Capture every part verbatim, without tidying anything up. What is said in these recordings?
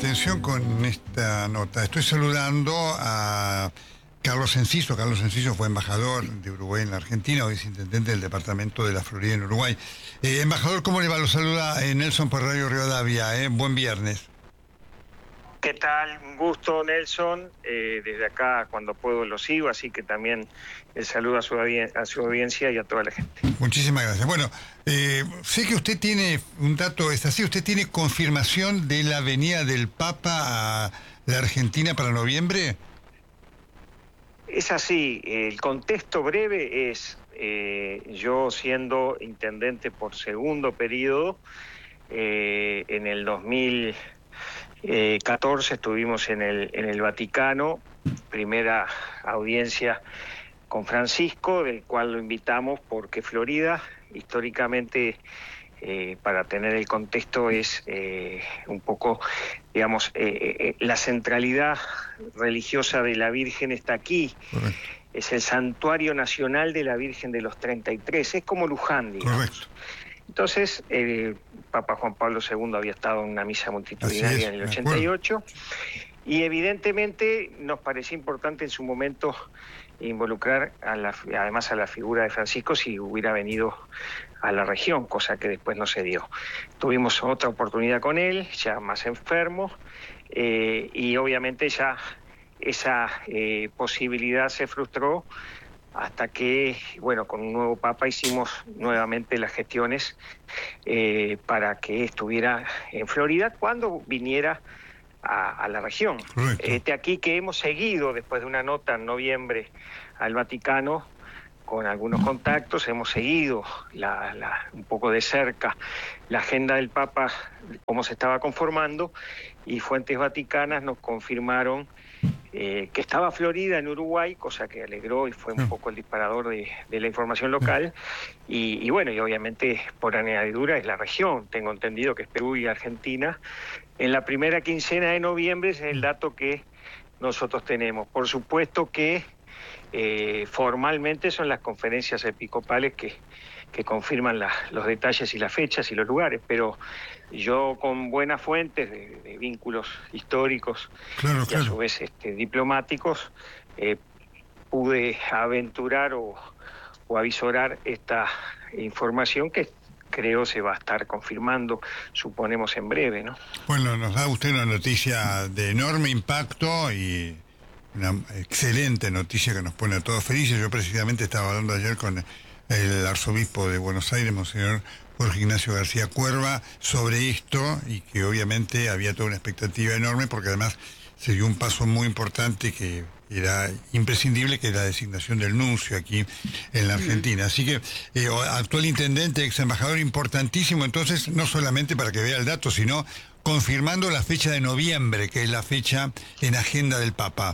atención con esta nota. Estoy saludando a Carlos Enciso. Carlos Enciso fue embajador de Uruguay en la Argentina, hoy es intendente del departamento de la Florida en Uruguay. Eh, embajador, ¿cómo le va? Lo saluda eh, Nelson por Radio Rivadavia. Eh. Buen viernes. ¿Qué tal? Un gusto, Nelson. Eh, desde acá, cuando puedo, lo sigo, así que también el saludo a su, a su audiencia y a toda la gente. Muchísimas gracias. Bueno, eh, sé que usted tiene, un dato es así, usted tiene confirmación de la venida del Papa a la Argentina para noviembre. Es así. El contexto breve es, eh, yo siendo intendente por segundo periodo, eh, en el dos mil catorce estuvimos en el, en el Vaticano, primera audiencia con Francisco, del cual lo invitamos porque Florida, históricamente, eh, para tener el contexto, es eh, un poco, digamos, eh, eh, la centralidad religiosa de la Virgen está aquí. Correcto. Es el santuario nacional de la Virgen de los treinta y tres, es como Luján, digamos. Correcto. Entonces, el Papa Juan Pablo segundo había estado en una misa multitudinaria en el ochenta y ocho, y evidentemente nos parecía importante en su momento involucrar a la, además a la figura de Francisco si hubiera venido a la región, cosa que después no se dio. Tuvimos otra oportunidad con él, ya más enfermo, eh, y obviamente ya esa eh, posibilidad se frustró, hasta que, bueno, con un nuevo Papa hicimos nuevamente las gestiones eh, para que estuviera en Florida cuando viniera a, a la región. Este aquí que hemos seguido, después de una nota en noviembre al Vaticano, con algunos contactos, hemos seguido la, la, un poco de cerca la agenda del Papa, cómo se estaba conformando, y fuentes vaticanas nos confirmaron Eh, que estaba Florida en Uruguay, cosa que alegró y fue un poco el disparador de, de la información local, y, y bueno, y obviamente por añadidura es la región, tengo entendido que es Perú y Argentina, en la primera quincena de noviembre es el dato que nosotros tenemos. Por supuesto que eh, formalmente son las conferencias episcopales que, que confirman la, los detalles y las fechas y los lugares, pero yo con buenas fuentes de, de vínculos históricos claro, y claro. a su vez este, diplomáticos, eh, pude aventurar o, o avisorar esta información que creo se va a estar confirmando, suponemos en breve, ¿no? Bueno, nos da usted una noticia de enorme impacto y una excelente noticia que nos pone a todos felices. Yo precisamente estaba hablando ayer con el arzobispo de Buenos Aires, Monseñor Jorge Ignacio García Cuerva, sobre esto, y que obviamente había toda una expectativa enorme, porque además se dio un paso muy importante que era imprescindible, que era la designación del nuncio aquí en la Argentina. Así que eh, actual intendente, ex embajador, importantísimo, entonces, no solamente para que vea el dato, sino confirmando la fecha de noviembre, que es la fecha en agenda del Papa.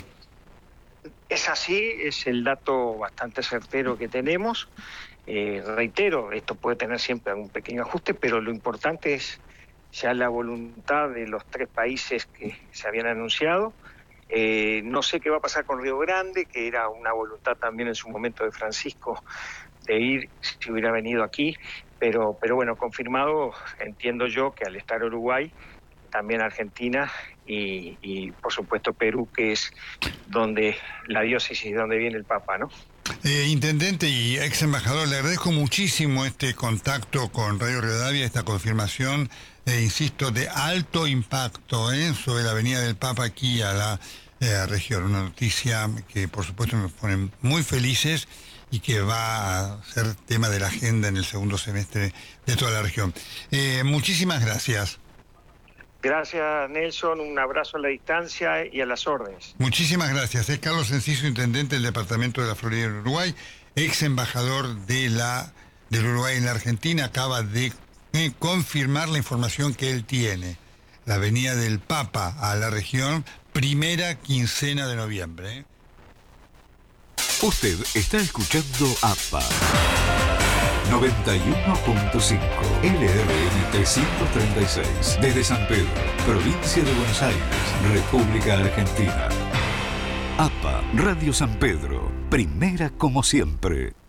Es así, es el dato bastante certero que tenemos. Eh, reitero, esto puede tener siempre algún pequeño ajuste, pero lo importante es ya la voluntad de los tres países que se habían anunciado. Eh, no sé qué va a pasar con Río Grande, que era una voluntad también en su momento de Francisco de ir si hubiera venido aquí, pero, pero bueno, confirmado, entiendo yo que al estar Uruguay, también Argentina y, y por supuesto Perú, que es donde la diócesis donde viene el Papa, ¿no? Eh, intendente y ex embajador, le agradezco muchísimo este contacto con Radio Rivadavia, esta confirmación, eh, insisto, de alto impacto eh, sobre la venida del Papa aquí a la eh, región. Una noticia que por supuesto nos pone muy felices y que va a ser tema de la agenda en el segundo semestre de toda la región. Eh, muchísimas gracias. Gracias, Nelson, un abrazo a la distancia y a las órdenes. Muchísimas gracias. Es Carlos Enciso, intendente del departamento de la Florida en Uruguay, ex embajador de la, del Uruguay en la Argentina, acaba de eh, confirmar la información que él tiene. La venida del Papa a la región, primera quincena de noviembre. Usted está escuchando A P A noventa y uno punto cinco L R N trescientos treinta y seis desde San Pedro, provincia de Buenos Aires, República Argentina. A P A Radio San Pedro, primera como siempre.